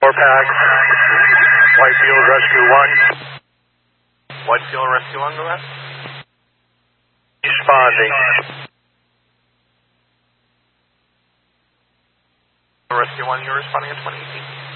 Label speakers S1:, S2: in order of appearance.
S1: 4-pack, Whitefield Rescue 1.
S2: Whitefield Rescue 1, go ahead.
S1: Responding.
S2: Rescue 1, you're responding at 2018.